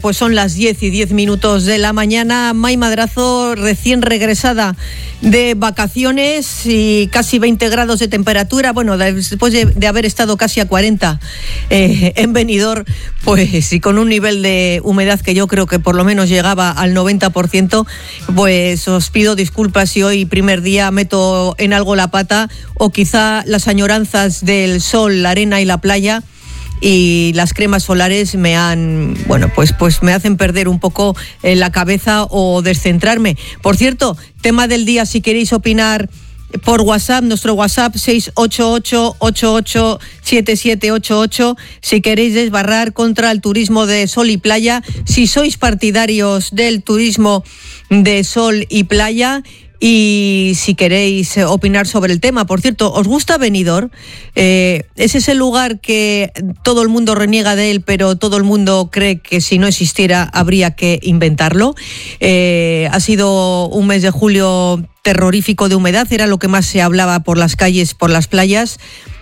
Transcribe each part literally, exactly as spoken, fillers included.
Pues son las diez y diez minutos de la mañana. May Madrazo, recién regresada de vacaciones y casi veinte grados de temperatura. Bueno, después de, de haber estado casi a cuarenta eh, en Benidorm, pues y con un nivel de humedad que yo creo que por lo menos llegaba al noventa por ciento, pues os pido disculpas si hoy primer día meto en algo la pata o quizá las añoranzas del sol, la arena y la playa y las cremas solares me han, bueno, pues, pues me hacen perder un poco eh, la cabeza o descentrarme. Por cierto, tema del día, si queréis opinar por WhatsApp, nuestro WhatsApp seis ocho ocho, ocho ocho siete siete ocho ocho, si queréis desbarrar contra el turismo de sol y playa, si sois partidarios del turismo de sol y playa. Y si queréis opinar sobre el tema, por cierto, ¿os gusta Benidorm? Eh, es ese lugar que todo el mundo reniega de él, pero todo el mundo cree que si no existiera habría que inventarlo. Eh, ha sido un mes de julio terrorífico de humedad, era lo que más se hablaba por las calles, por las playas.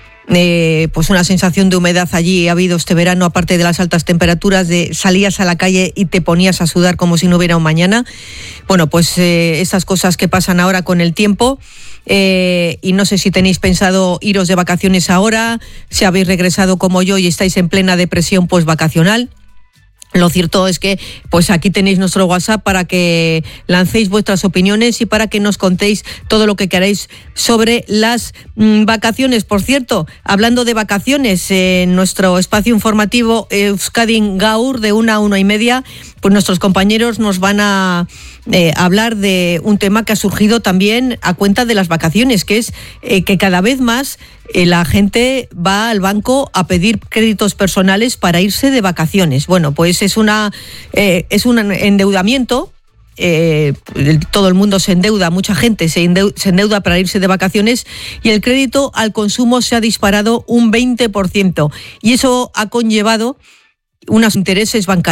Eh, pues una sensación de humedad allí ha habido este verano, aparte de las altas temperaturas, de salías a la calle y te ponías a sudar como si no hubiera un mañana. Bueno, pues eh, esas cosas que pasan ahora con el tiempo. Eh, y no sé si tenéis pensado iros de vacaciones ahora, si habéis regresado como yo y estáis en plena depresión pues vacacional. Lo cierto es que pues aquí tenéis nuestro WhatsApp para que lancéis vuestras opiniones y para que nos contéis todo lo que queráis sobre las mmm, vacaciones. Por cierto, hablando de vacaciones, eh, en nuestro espacio informativo Euskadi Gaur de una a una y media, pues nuestros compañeros nos van a eh, hablar de un tema que ha surgido también a cuenta de las vacaciones, que es eh, que cada vez más eh, la gente va al banco a pedir créditos personales para irse de vacaciones. Bueno, pues es una eh, es un endeudamiento. Eh, todo el mundo se endeuda, mucha gente se endeuda, se endeuda para irse de vacaciones y el crédito al consumo se ha disparado un veinte por ciento y eso ha conllevado unos intereses bancarios